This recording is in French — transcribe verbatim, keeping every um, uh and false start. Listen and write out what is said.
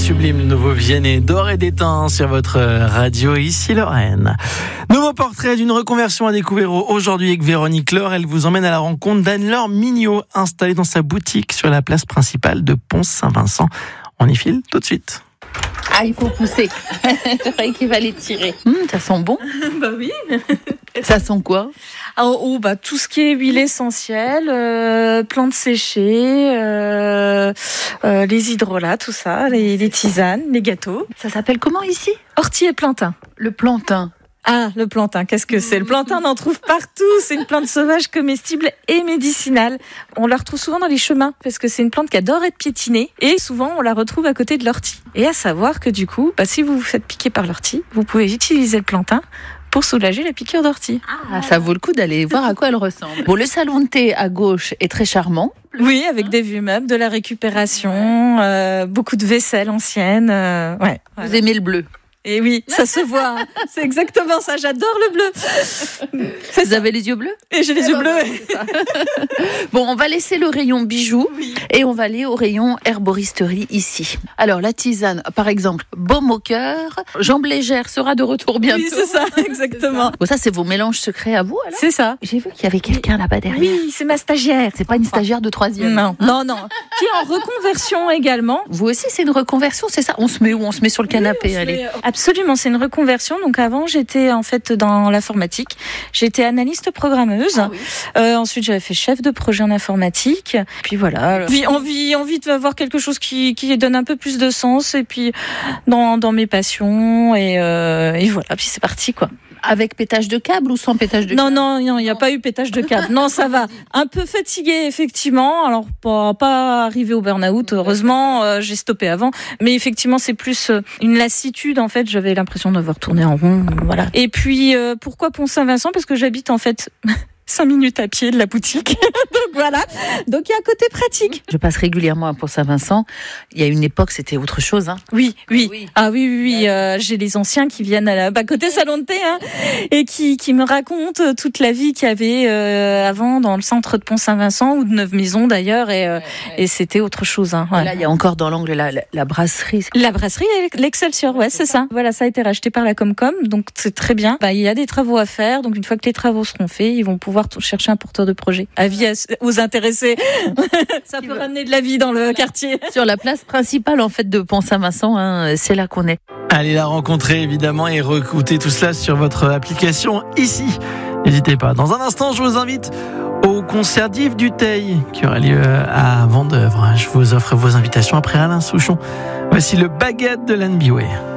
sublime, le nouveau Vianney d'or et d'étain sur votre radio ici Lorraine. Nouveau portrait d'une reconversion à découvrir aujourd'hui avec Véronique Laure. Elle vous emmène à la rencontre d'Anne-Laure Mignot, installée dans sa boutique sur la place principale de Pont-Saint-Vincent. On y file tout de suite. Ah, il faut pousser. Je croyais qu'il fallait tirer. Mmh, ça sent bon. Bah oui. Ça sent quoi? Alors, oh, bah, tout ce qui est huile essentielle, euh, plantes séchées, euh, euh, les hydrolats, tout ça, les, les tisanes, les gâteaux. Ça s'appelle comment ici? Ortie et plantain. Le plantain. Ah, le plantain, qu'est-ce que c'est? Le plantain, on en trouve partout. C'est une plante sauvage comestible et médicinale. On la retrouve souvent dans les chemins parce que c'est une plante qui adore être piétinée et souvent on la retrouve à côté de l'ortie. Et à savoir que du coup, bah, si vous vous faites piquer par l'ortie, vous pouvez utiliser le plantain pour soulager la piqûre d'ortie. Ah, ça vaut le coup d'aller voir à quoi elle ressemble. Bon, le salon de thé à gauche est très charmant. Oui, avec des vues meubles, de la récupération, euh, beaucoup de vaisselle ancienne. Euh, ouais. Vous aimez le bleu? Et oui, ça se voit. Hein. C'est exactement ça. J'adore le bleu. Vous avez les yeux bleus? Et j'ai les eh yeux ben bleus. Ouais, bon, on va laisser le rayon bijoux oui. et on va aller au rayon herboristerie ici. Alors, la tisane, par exemple, baume au cœur. Jambe légère sera de retour bientôt. Oui, c'est ça, exactement. Bon, ça, c'est vos mélanges secrets à vous, alors? C'est ça. J'ai vu qu'il y avait quelqu'un là-bas derrière. Oui, c'est ma stagiaire. C'est pas une stagiaire de troisième? Non, non, non. Qui est en reconversion également. Vous aussi, c'est une reconversion, c'est ça? On se met où? On se met sur le canapé, oui, allez. Met... Absolument, c'est une reconversion. Donc avant, j'étais en fait dans l'informatique. J'étais analyste programmeuse. Ah oui. euh, ensuite, j'avais fait chef de projet en informatique. Puis voilà. Puis envie, envie d'avoir quelque chose qui, qui donne un peu plus de sens. Et puis dans, dans mes passions. Et, euh, et voilà. Puis c'est parti, quoi. Avec pétage de câble ou sans pétage de non, câble? Non, non, il n'y a pas eu pétage de câble. Non, ça va. Un peu fatiguée, effectivement. Alors, pas, pas arrivé au burn-out, heureusement. Euh, j'ai stoppé avant. Mais effectivement, c'est plus une lassitude, en fait. J'avais l'impression d'avoir tourné en rond. Voilà. Et puis, euh, pourquoi Pont-Saint-Vincent? Parce que j'habite, en fait... cinq minutes à pied de la boutique. Donc voilà. Donc il y a un côté pratique. Je passe régulièrement à Pont-Saint-Vincent. Il y a une époque, c'était autre chose. Hein. Oui, oui, oui. Ah oui, oui, oui. Euh, j'ai les anciens qui viennent à la bah, côté salon de thé hein, et qui, qui me racontent toute la vie qu'il y avait euh, avant dans le centre de Pont-Saint-Vincent ou de Neuve-Maisons d'ailleurs. Et, euh, et c'était autre chose. Hein, ouais. Là, il y a encore dans l'angle la, la, la brasserie. La brasserie et l'Excelsior, ouais, c'est ça. Voilà, ça a été racheté par la Comcom. Donc c'est très bien. Bah, il y a des travaux à faire. Donc une fois que les travaux seront faits, ils vont pouvoir chercher un porteur de projet. Avis aux intéressés. Ça peut ramener de la vie dans le quartier. Sur la place principale, en fait, de Pont-Saint-Vincent, hein, c'est là qu'on est. Allez la rencontrer, évidemment, et réécouter tout cela sur votre application ici. N'hésitez pas. Dans un instant, je vous invite au concert d'Yves Duteil qui aura lieu à Vendeuvre. Je vous offre vos invitations après Alain Souchon. Voici le baguette de l'N B W.